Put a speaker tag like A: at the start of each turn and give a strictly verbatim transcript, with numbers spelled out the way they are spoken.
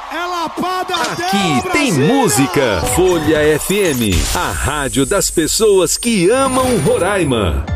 A: É lapada
B: Aqui tem música. Folha F M, a rádio das pessoas que amam Roraima.